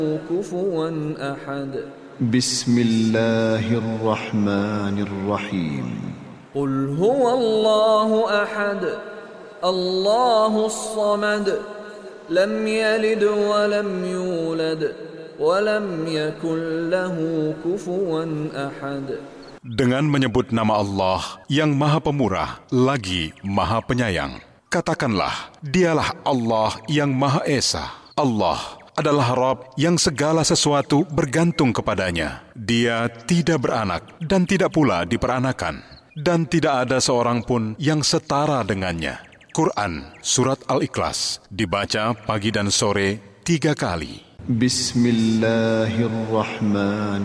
كفوا أحد بسم الله الرحمن الرحيم قل هو الله أحد الله الصمد لم يلد ولم يولد ولم يكن له كفوا أحد. Dengan menyebut nama Allah yang Maha Pemurah lagi Maha Penyayang, katakanlah, dialah Allah yang Maha Esa. Allah adalah Rabb yang segala sesuatu bergantung kepadanya. Dia tidak beranak dan tidak pula diperanakan, dan tidak ada seorang pun yang setara dengannya. Quran Surat Al-Ikhlas dibaca pagi dan sore 3 kali. Bismillahirrahmanirrahim.